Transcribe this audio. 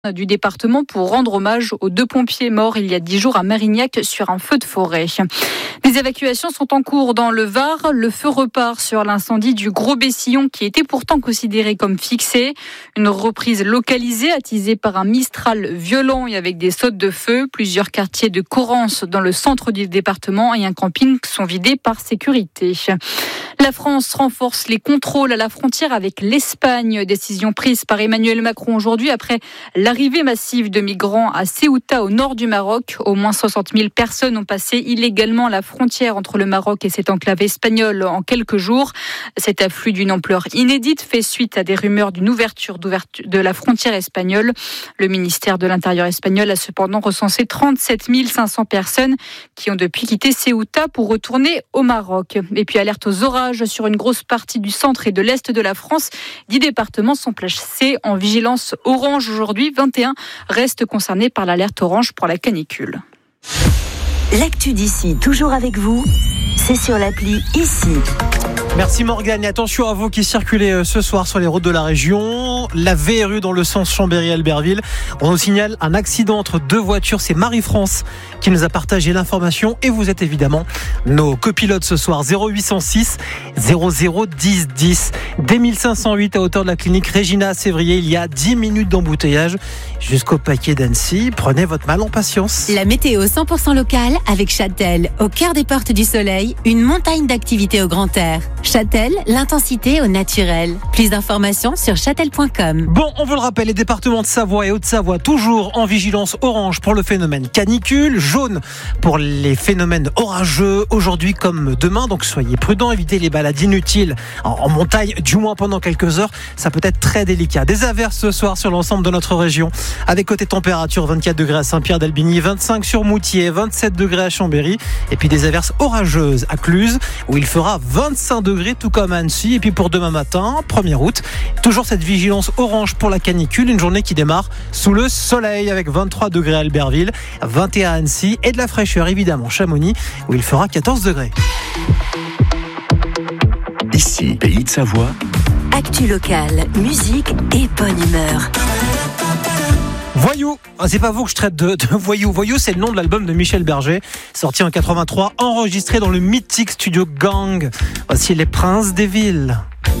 du département pour rendre hommage aux 2 pompiers morts il y a 10 jours à Mérignac sur un feu de forêt. Des évacuations sont en cours dans le Var. Le feu repart sur l'incendie du Gros Bessillon qui était pourtant considéré comme fixé. Une reprise localisée attisée par un Mistral violent et avec des sautes de feu. Plusieurs quartiers de Corrence dans le centre du département et un camping sont vidés par sécurité. La France renforce les contrôles à la frontière avec l'Espagne. Décision prise par Emmanuel Macron aujourd'hui après l'arrivée massive de migrants à Ceuta au nord du Maroc. Au moins 60 000 personnes ont passé illégalement la frontière entre le Maroc et cette enclave espagnole en quelques jours. Cet afflux d'une ampleur inédite fait suite à des rumeurs d'une ouverture de la frontière espagnole. Le ministère de l'Intérieur espagnol a cependant recensé 37 500 personnes qui ont depuis quitté Ceuta pour retourner au Maroc. Et puis alerte aux orages sur une grosse partie du centre et de l'est de la France. 10 départements sont placés en vigilance orange aujourd'hui. 21 restent concernés par l'alerte orange pour la canicule. L'actu d'ici, toujours avec vous, c'est sur l'appli Ici. Merci Morgane et attention à vous qui circulez ce soir sur les routes de la région. La VRU dans le sens Chambéry-Albertville. On nous signale un accident entre 2 voitures. C'est Marie-France qui nous a partagé l'information et vous êtes évidemment nos copilotes ce soir. 0806 00 10 10. Dès 1508 à hauteur de la clinique Régina à Sévrier, il y a 10 minutes d'embouteillage jusqu'au paquet d'Annecy. Prenez votre mal en patience. La météo 100% locale avec Châtel. Au cœur des portes du soleil, une montagne d'activités au grand air. Châtel, l'intensité au naturel. Plus d'informations sur châtel.com. Bon, on vous le rappelle, les départements de Savoie et Haute-Savoie toujours en vigilance orange pour le phénomène canicule, jaune pour les phénomènes orageux aujourd'hui comme demain. Donc soyez prudents, évitez les balades inutiles en montagne, du moins pendant quelques heures. Ça peut être très délicat. Des averses ce soir sur l'ensemble de notre région. Avec côté température, 24 degrés à Saint-Pierre-d'Albigny, 25 sur Moutier, 27 degrés à Chambéry. Et puis des averses orageuses à Cluses où il fera 25 degrés tout comme à Annecy. Et puis pour demain matin, 1er août, toujours cette vigilance orange pour la canicule. Une journée qui démarre sous le soleil avec 23 degrés à Albertville, 21 à Annecy et de la fraîcheur évidemment Chamonix où il fera 14 degrés. Ici, Pays de Savoie. Actu locale, musique et bonne humeur. Voyou, c'est pas vous que je traite de Voyou. Voyou, c'est le nom de l'album de Michel Berger, sorti en 83, enregistré dans le mythique studio Gang. Voici les Princes des villes.